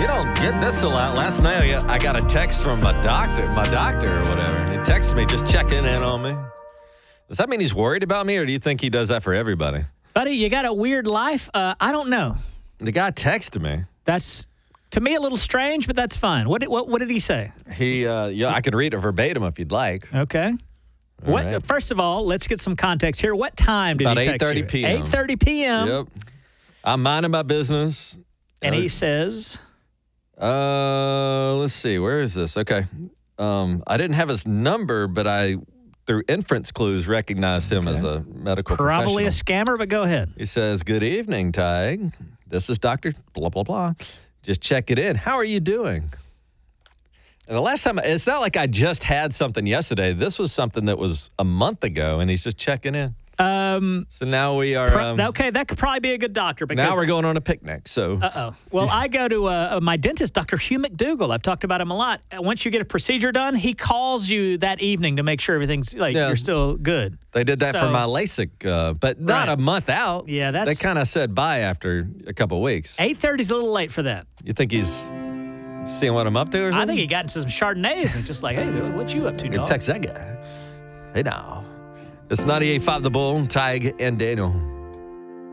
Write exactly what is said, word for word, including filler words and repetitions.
You don't get this a lot. Last night I got, I got a text from my doctor, my doctor or whatever. He texted me just checking in on me. Does that mean he's worried about me, or do you think he does that for everybody? Buddy, you got a weird life? Uh, I don't know. The guy texted me. That's, to me, a little strange, but that's fine. What did, what, what did he say? He, uh, yeah, I could read it verbatim if you'd like. Okay. All What? right. First of all, let's get some context here. What time did About he eight text thirty you? p.m. eight thirty p.m. Yep. I'm minding my business. And Uh, he says, Uh, let's see. Where is this? Okay. Um, I didn't have his number, but I, through inference clues, recognized him as a medical probably a professional. scammer, but go ahead. He says, "Good evening, Tig. This is Doctor blah, blah, blah. Just check it in. How are you doing?" And the last time, it's not like I just had something yesterday. This was something that was a month ago, and he's just checking in. Um, So now we are. pro- Um, okay, that could probably be a good doctor. Because now we're going on a picnic. So Uh-oh. Well, I go to uh, my dentist, Doctor Hugh McDougall. I've talked about him a lot. Uh, Once you get a procedure done, he calls you that evening to make sure everything's, like, Yeah. you're still good. they did that for So- my LASIK, uh, but not Right. a month out. Yeah, that's- They kind of said bye after a couple of weeks. eight thirty is a little late for that. You think he's seeing what I'm up to or something? I think he got into some Chardonnays and just like, hey, what you up to, You dog? text that guy. Hey, now. It's ninety-eight point five The Bull, Tig, and Daniel.